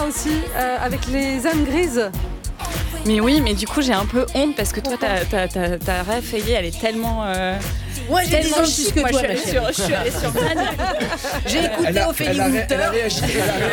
aussi, avec les âmes grises. Mais oui, mais du coup j'ai un peu honte parce que toi ta rêve Fayet, elle est tellement Moi j'ai des ans de plus chic. que Moi toi, je suis allée sur Cannes. J'ai écouté Ophélie Winter. Elle a réagi.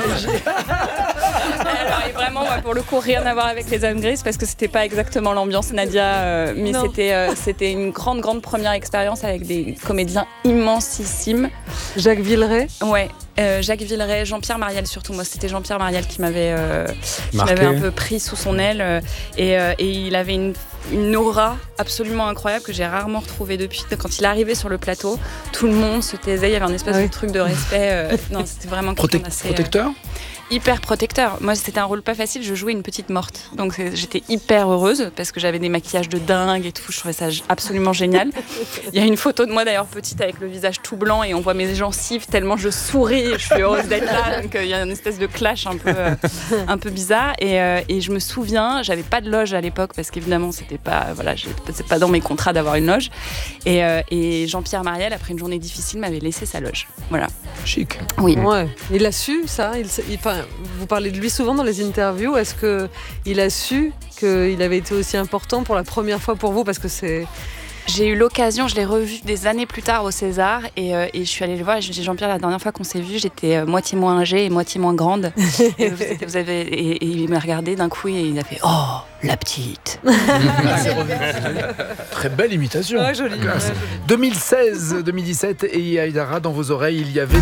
Alors et vraiment moi, pour le coup rien à voir avec les âmes grises parce que c'était pas exactement l'ambiance Nadia, mais c'était une grande première expérience avec des comédiens immensissimes. Jacques Villeray. Ouais. Jacques Villeray, Jean-Pierre Mariel surtout. Moi, c'était Jean-Pierre Mariel qui m'avait un peu pris sous son aile et il avait une aura absolument incroyable que j'ai rarement retrouvée depuis. Quand il arrivait sur le plateau, tout le monde se taisait. Il y avait un espèce de truc de respect. Non, c'était vraiment protecteur. Hyper protecteur. Moi, c'était un rôle pas facile. Je jouais une petite morte, donc j'étais hyper heureuse parce que j'avais des maquillages de dingue et tout. Je trouvais ça absolument génial. Il y a une photo de moi d'ailleurs petite avec le visage tout blanc et on voit mes gencives tellement je souris et je suis heureuse d'être là. Donc il y a une espèce de clash un peu bizarre et je me souviens, j'avais pas de loge à l'époque parce qu'évidemment c'est pas dans mes contrats d'avoir une loge et Jean-Pierre Mariel après une journée difficile m'avait laissé sa loge. Voilà. Chic. Oui. Ouais. Il a su ça. Vous parlez de lui souvent dans les interviews. Est-ce qu'il a su qu'il avait été aussi important pour la première fois pour vous parce que c'est... J'ai eu l'occasion, je l'ai revu des années plus tard au César et je suis allée le voir. J'ai dit Jean-Pierre, la dernière fois qu'on s'est vu, j'étais moitié moins âgée et moitié moins grande. Et il m'a regardé d'un coup et il a fait « Oh, la petite !» Très belle imitation. Ouais, jolie. 2016-2017 et Aïdara dans vos oreilles, il y avait